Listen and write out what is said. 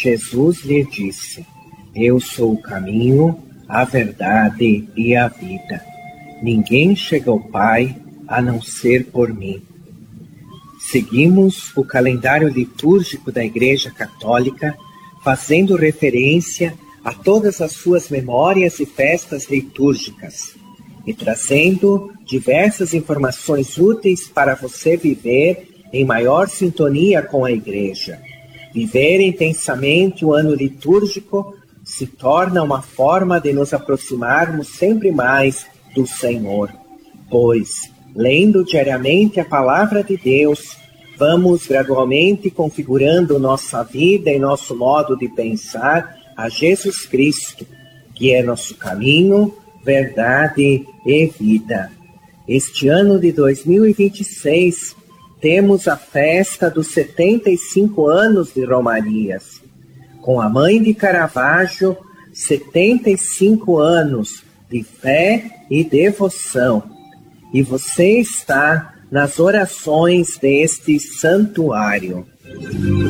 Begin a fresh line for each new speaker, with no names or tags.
Jesus lhe disse: Eu sou o caminho, a verdade e a vida. Ninguém chega ao Pai a não ser por mim. Seguimos o calendário litúrgico da Igreja Católica, fazendo referência a todas as suas memórias e festas litúrgicas e trazendo diversas informações úteis para você viver em maior sintonia com a Igreja. Viver intensamente o ano litúrgico se torna uma forma de nos aproximarmos sempre mais do Senhor, pois, lendo diariamente a Palavra de Deus, vamos gradualmente configurando nossa vida e nosso modo de pensar a Jesus Cristo, que é nosso caminho, verdade e vida. Este ano de 2026, temos a festa dos 75 anos de Romarias. Com a Mãe de Caravaggio, 75 anos de fé e devoção. E você está nas orações deste santuário.